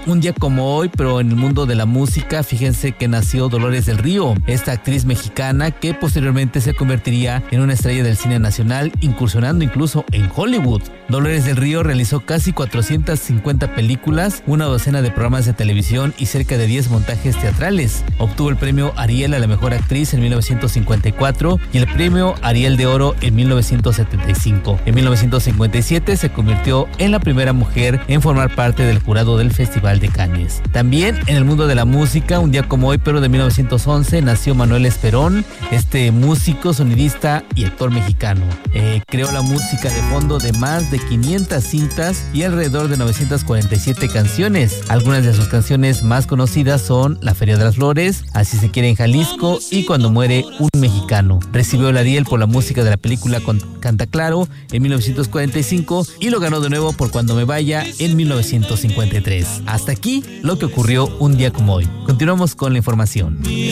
un día como hoy, pero en el mundo de la música, fíjense que nació Dolores del Río, esta actriz mexicana que posteriormente se convertiría en una estrella del cine nacional, incursionando incluso en Hollywood. Dolores del Río realizó casi 450 películas, una docena de programas de televisión y cerca de 10 montajes teatrales. Obtuvo el premio Ariel a la mejor actriz en 1954 y el premio Ariel de Oro en 1975. En 1957 se convirtió en la primera mujer en formar parte del jurado del Festival de Cannes. También en el mundo de la música, un día como hoy, pero de 1911, nació Manuel Esperón, este músico, sonidista y actor mexicano. Creó la música de fondo de más de 500 cintas y alrededor de 947 canciones. Algunas de sus canciones más conocidas son La Feria de las Flores, Así se quiere en Jalisco y Cuando muere un mexicano. Recibió el Ariel por la música de la película Canta Claro en 1945 y lo ganó de nuevo por Cuando me vaya en 1953. Hasta aquí lo que ocurrió un día como hoy. Continuamos con la información.